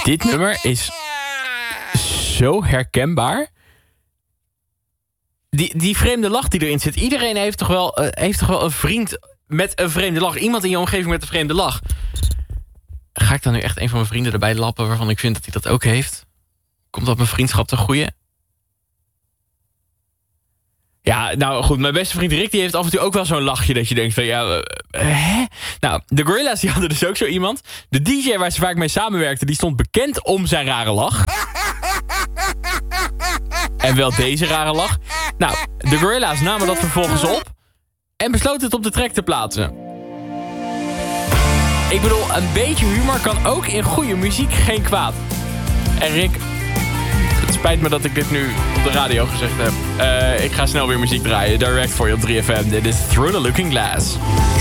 Dit nummer is zo herkenbaar. Die vreemde lach die erin zit. Iedereen heeft toch wel een vriend met een vreemde lach. Iemand in je omgeving met een vreemde lach. Ga ik dan nu echt een van mijn vrienden erbij lappen waarvan ik vind dat hij dat ook heeft? Komt dat mijn vriendschap ten goede? Ja, nou goed, mijn beste vriend Rick die heeft af en toe ook wel zo'n lachje dat je denkt van ja, hè? Nou, de Gorillaz die hadden dus ook zo iemand. De DJ waar ze vaak mee samenwerkten, die stond bekend om zijn rare lach. En wel deze rare lach. Nou, de Gorillaz namen dat vervolgens op en besloten het op de track te plaatsen. Ik bedoel, een beetje humor kan ook in goede muziek geen kwaad. En Rick, het spijt me dat ik dit nu op de radio gezegd heb. Ik ga snel weer muziek draaien. Direct voor je op 3FM. Dit is Through the Looking Glass.